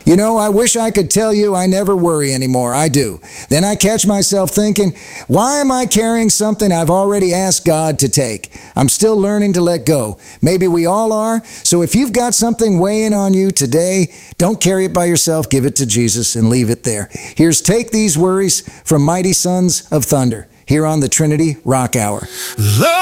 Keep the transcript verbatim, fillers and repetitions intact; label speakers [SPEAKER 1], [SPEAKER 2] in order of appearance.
[SPEAKER 1] You know, I wish I could tell you I never worry anymore. I do. Then I catch myself thinking, why am I carrying something I've already asked God to take? I'm still learning to let go. Maybe we all are. So if you've got something weighing on you today, don't carry it by yourself. Give it to Jesus and leave it there. Here's Take These Worries from Mighty Sons of Thunder here on the Trinity Rock Hour.
[SPEAKER 2] Love